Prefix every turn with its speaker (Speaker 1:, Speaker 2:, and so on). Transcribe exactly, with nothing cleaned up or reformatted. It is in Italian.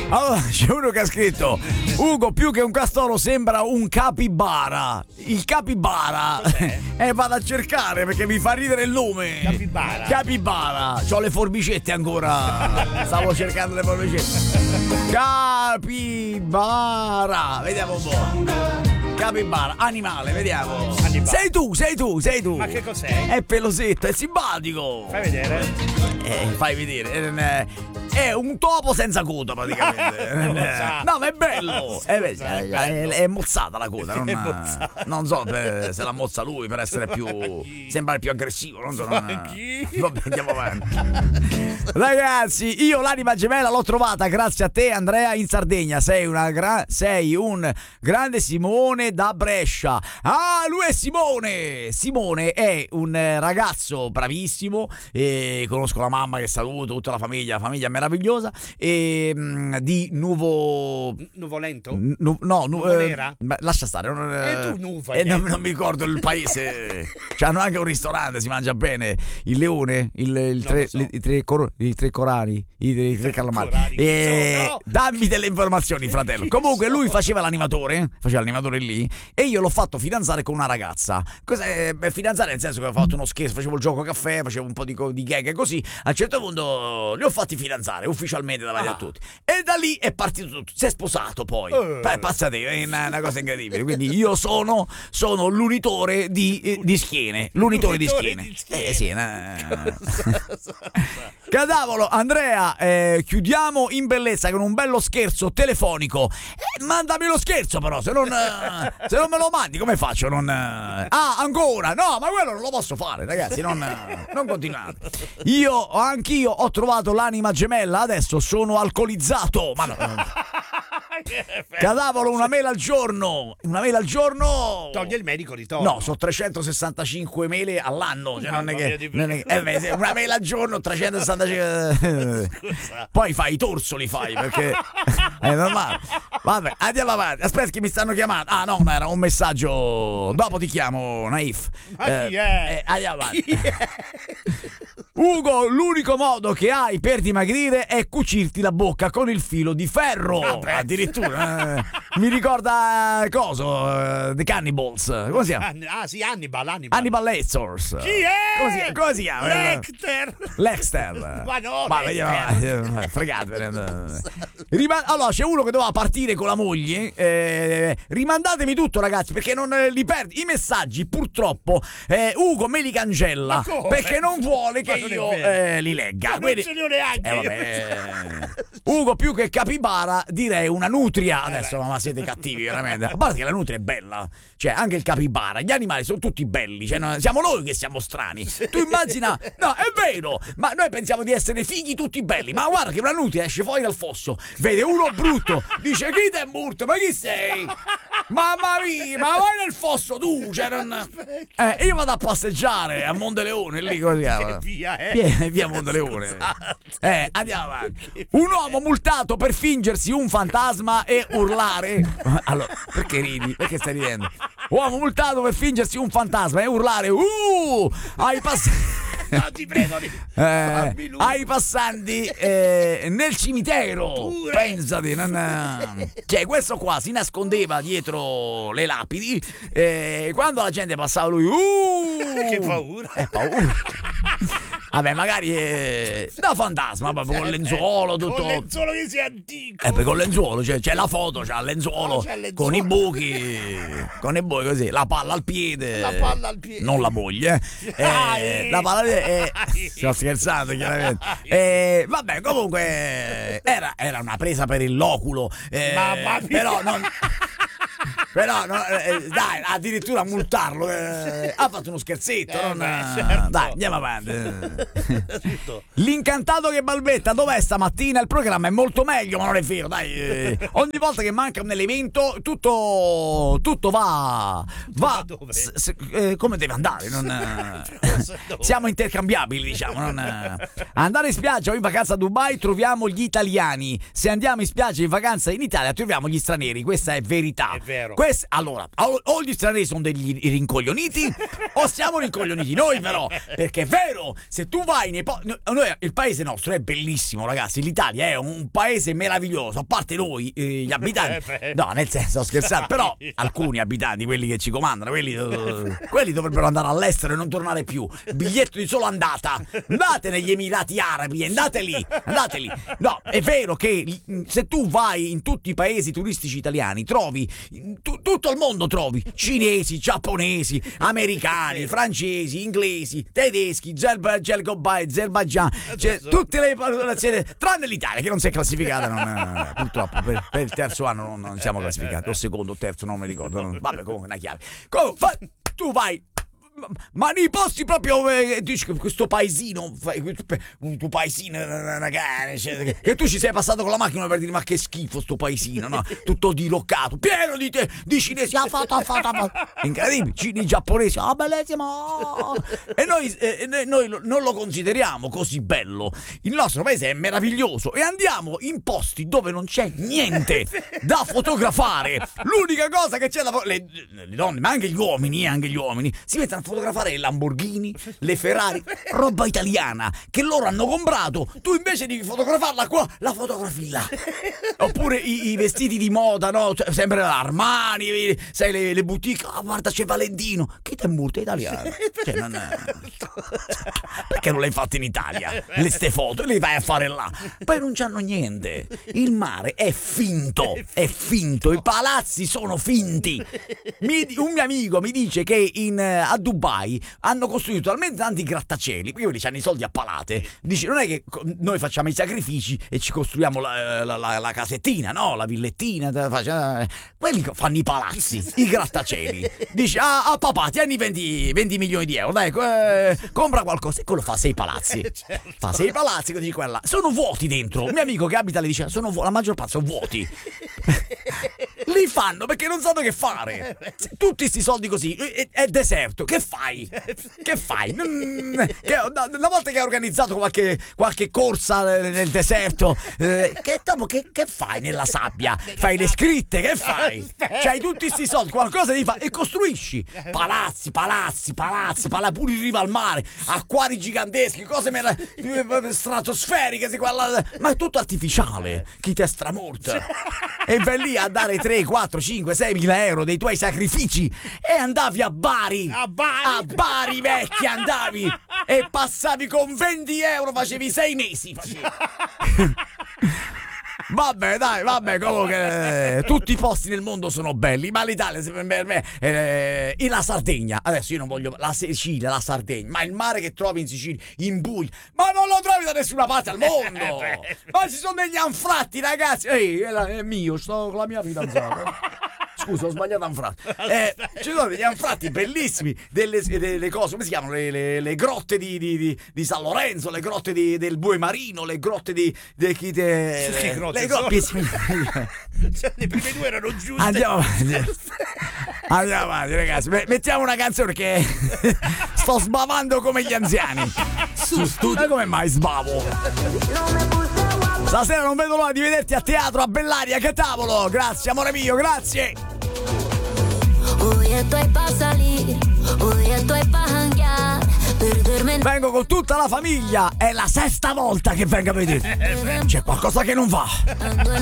Speaker 1: Allora c'è uno che ha scritto: Ugo, più che un castoro sembra un capibara. Il capibara. E vado a cercare perché mi fa ridere il nome.
Speaker 2: Capibara.
Speaker 1: Capibara. C'ho le forbicette ancora. Stavo cercando le forbicette. Capibara. Vediamo un po'. Capibara, animale, vediamo.
Speaker 2: Animale.
Speaker 1: Sei tu, sei tu, sei tu.
Speaker 2: Ma che cos'è?
Speaker 1: È pelosetto, è simpatico.
Speaker 2: Fai vedere.
Speaker 1: Eh, fai vedere. Eh, È un topo senza coda praticamente. No, ma è bello. È, è, è, è mozzata la coda. Non, non so se la mozza lui per essere più. Sembrare più aggressivo. Non so. Non, vabbè, andiamo avanti. Ragazzi, io l'anima gemella l'ho trovata grazie a te, Andrea, in Sardegna. Sei, una gra- sei un grande Simone da Brescia. Ah, lui è Simone. Simone è un ragazzo bravissimo. E conosco la mamma che saluto, tutta la famiglia, la famiglia meravigliosa. E mh, di Nuvo.
Speaker 2: Nuvolento?
Speaker 1: Nu- no, nu-
Speaker 2: Nuvolera?
Speaker 1: Eh, lascia stare. Non,
Speaker 2: E tu Nuva,
Speaker 1: eh, non, non mi ricordo il paese. C'hanno anche un ristorante, si mangia bene. Il leone, il, il tre,
Speaker 2: so.
Speaker 1: le, i, tre cor- i tre corani, i, i tre calamari.
Speaker 2: corani,
Speaker 1: E
Speaker 2: so, no.
Speaker 1: dammi delle informazioni, fratello. Comunque lui faceva l'animatore, faceva l'animatore lì. E io l'ho fatto fidanzare con una ragazza. Cos'è? Beh, fidanzare nel senso che ho fatto uno scherzo, facevo il gioco caffè, facevo un po' di, di gag e così. A un certo punto li ho fatti fidanzare ufficialmente davanti ah. a tutti. E da lì è partito tutto. Si è sposato poi. Uh. Beh, passate, è una, una cosa incredibile. Quindi io sono, sono l'unitore di, eh, di schiene. L'unitore, l'unitore di schiene. Di schiene. Eh sì, no. Cadavolo, Andrea, eh, chiudiamo in bellezza con un bello scherzo telefonico. Eh, mandami lo scherzo però, se non, eh, se non me lo mandi come faccio? Non, eh... Ah, ancora? No, ma quello non lo posso fare, ragazzi, non, eh, non continuate. Io, anch'io ho trovato l'anima gemella, adesso sono alcolizzato. Ma no, cadavolo, una mela al giorno. Una mela al giorno.
Speaker 2: Toglie il medico di torno.
Speaker 1: No, sono trecentosessantacinque mele all'anno. Cioè, non è che, non è che eh, beh, una mela al giorno, trecentosessantacinque. Poi fai i torsoli, fai perché è normale. Vabbè, andiamo avanti. Aspetta che mi stanno chiamando. Ah, no, no, era un messaggio. Dopo ti chiamo, Naif.
Speaker 2: Ma chi è?
Speaker 1: Eh, andiamo avanti. Ugo, l'unico modo che hai per dimagrire è cucirti la bocca con il filo di ferro.
Speaker 2: Vabbè.
Speaker 1: Addirittura eh, mi ricorda coso uh, The Cannibals. Come si chiama?
Speaker 2: Ah sì, Hannibal, Hannibal.
Speaker 1: Hannibal Lectors.
Speaker 2: Chi è?
Speaker 1: Come si, come si chiama?
Speaker 2: Lecter.
Speaker 1: Lecter.
Speaker 2: Ma no,
Speaker 1: ma vediamo, fregatevene. Rima- allora c'è uno che doveva partire con la moglie. Eh, rimandatemi tutto, ragazzi, perché non eh, li perdi i messaggi. Purtroppo eh, Ugo me li cancella perché non vuole che io eh, li legga.
Speaker 2: Ma
Speaker 1: Quindi,
Speaker 2: non ce li ho neanche.
Speaker 1: eh, vabbè. Ugo più che capibara direi una nutria. Adesso ma siete cattivi veramente. A parte che la nutria è bella. Cioè anche il capibara, gli animali sono tutti belli. Cioè, no, siamo noi che siamo strani. Tu immagina. No, è vero. Ma noi pensiamo di essere fighi tutti belli. Ma guarda che una nutria esce fuori dal fosso, vede uno brutto, dice chi te è morto? Ma chi sei? Mamma mia, ma vai nel fosso tu. Cioè, non... eh, io vado a passeggiare a Mondeleone lì, così.
Speaker 2: Via, eh.
Speaker 1: Via, via Mondeleone. Eh, andiamo avanti. Un uomo multato per fingersi un fantasma e urlare. Allora, perché ridi? Perché stai ridendo? Uomo multato per fingersi un fantasma e urlare uh! Ai passanti.
Speaker 2: No, ti prego di...
Speaker 1: eh, ai passanti eh, nel cimitero.
Speaker 2: Pure.
Speaker 1: Pensate, non... cioè questo qua si nascondeva dietro le lapidi e quando la gente passava lui uh!
Speaker 2: Che paura.
Speaker 1: Eh, paura. Vabbè, magari è da fantasma, proprio con lenzuolo, tutto.
Speaker 2: Con lenzuolo che sia antico.
Speaker 1: Eh, poi con lenzuolo, c'è, c'è la foto, c'ha il lenzuolo,
Speaker 2: Oh, c'è il lenzuolo.
Speaker 1: con i buchi, con i buchi così, la palla al piede.
Speaker 2: La palla al piede.
Speaker 1: Non la moglie. Eh,
Speaker 2: Dai.
Speaker 1: la palla al piede. Eh, sto scherzando, chiaramente. Eh, vabbè, comunque era, era una presa per il loculo. Eh,
Speaker 2: Mamma mia.
Speaker 1: Però non... Però no, eh, dai, addirittura multarlo eh, ha fatto uno scherzetto
Speaker 2: eh,
Speaker 1: non,
Speaker 2: beh, certo.
Speaker 1: Dai, andiamo avanti. L'incantato che balbetta, dov'è stamattina? Il programma è molto meglio, ma non è vero, dai. eh, ogni volta che manca un elemento tutto tutto va va
Speaker 2: dove?
Speaker 1: s- s- eh, come deve andare non, eh, siamo intercambiabili, diciamo non, eh. Andare in spiaggia o in vacanza a Dubai troviamo gli italiani, se andiamo in spiaggia o in vacanza in Italia troviamo gli stranieri, questa è verità.
Speaker 2: È vero.
Speaker 1: Questa es- allora, o, o gli stranieri sono degli rincoglioniti o siamo rincoglioniti noi, però, perché è vero, se tu vai nei po- noi, il paese nostro è bellissimo, ragazzi, l'Italia è un paese meraviglioso, a parte noi, eh, gli abitanti, no, nel senso, scherzando, però alcuni abitanti, quelli che ci comandano, quelli, uh, quelli dovrebbero andare all'estero e non tornare più, biglietto di solo andata, andate negli Emirati Arabi, andate lì, andate lì. No, è vero che se tu vai in tutti i paesi turistici italiani trovi tu, tutto il mondo, trovi cinesi, giapponesi, americani, francesi, inglesi, tedeschi, Azerbaijan, cioè, tutte le popolazioni, tranne l'Italia che non si è classificata, non, purtroppo per, per il terzo anno non, non siamo classificati, o secondo o terzo non mi ricordo, non, vabbè, comunque una chiave. Comunque, tu vai, ma nei posti proprio, eh, dici che questo paesino, un tuo paesino, ragazzi, che tu ci sei passato con la macchina per dire ma che schifo sto paesino, no? Tutto diroccato, pieno di, te, di cinesi, ha fatto, ha fatto, ha fatto, incredibile, cini giapponesi, ah, bellissimo, e noi, eh, noi non lo consideriamo così bello. Il nostro paese è meraviglioso e andiamo in posti dove non c'è niente da fotografare. L'unica cosa che c'è da fotografare, le, le donne, ma anche gli uomini, anche gli uomini si mettono a fotografare le Lamborghini, le Ferrari, roba italiana che loro hanno comprato. Tu invece devi fotografarla qua, la fotografi là. Oppure i, i vestiti di moda, no? Cioè, sempre Armani, sai, le, le boutique. Ah, oh, guarda, c'è Valentino. Che te murte italiano? Cioè, non è... Perché non le hai fatte in Italia? Le ste foto le vai a fare là. Poi non c'hanno niente. Il mare è finto, è finto. I palazzi sono finti. Mi, un mio amico mi dice che in, a Dubai hanno costruito talmente tanti grattacieli, perché quelli hanno i soldi a palate. Dice, non è che noi facciamo i sacrifici e ci costruiamo la, la, la, la casettina, no? La villettina, facciamo... quelli fanno i palazzi, i grattacieli. Dice, ah, ah papà, tieni venti, venti milioni di euro, dai, eh, compra qualcosa. E quello fa sei palazzi.
Speaker 2: Certo.
Speaker 1: Fa sei palazzi, così quella. Sono vuoti dentro. Un mio amico che abita lì dice, sono vu- la maggior parte sono vuoti. Li fanno perché non sanno che fare. Tutti sti soldi così, è, è deserto. Che fai? Che fai? Mm, che, una volta che hai organizzato qualche, qualche corsa nel deserto, eh, che dopo che, che fai nella sabbia? Fai le scritte, che fai? C'hai tutti sti soldi, qualcosa devi fare e costruisci palazzi, palazzi, palazzi, palazzi, pure in riva al mare, acquari giganteschi, cose mera- stratosferiche, quella, ma è tutto artificiale. Chi te stramorta? E vai lì a dare tre, quattro, cinque, sei mila euro dei tuoi sacrifici e andavi a Bari.
Speaker 2: A Bari?
Speaker 1: A Bari, vecchi, andavi e passavi con venti euro, facevi sei mesi. Facevi. Vabbè, dai, vabbè, comunque eh, tutti i posti nel mondo sono belli, ma l'Italia per me eh, e la Sardegna, adesso io non voglio la Sicilia, la Sardegna, ma il mare che trovi in Sicilia, in Puglia, ma non lo trovi da nessuna parte al mondo. Ma ci sono degli anfratti, ragazzi. Ehi, è, la, è mio, sto con la mia fidanzata. Scusa, ho sbagliato anfratto. Eh, ci sono degli anfratti bellissimi, delle, delle cose, come si chiamano? Le, le, le grotte di, di, di, di San Lorenzo, le grotte di, del Bue Marino, le grotte di... di, di, di
Speaker 2: che grotte?
Speaker 1: Le grotte...
Speaker 2: Cioè, le prime due erano giuste.
Speaker 1: Andiamo avanti. Andiamo avanti, ragazzi. Mettiamo una canzone che sto sbavando come gli anziani. Su studio. Come mai sbavo? Stasera non vedo l'ora di vederti a teatro a Bellaria, che tavolo! Grazie, amore mio, grazie! Vengo con tutta la famiglia, è la sesta volta che vengo a vedere. C'è qualcosa che non va.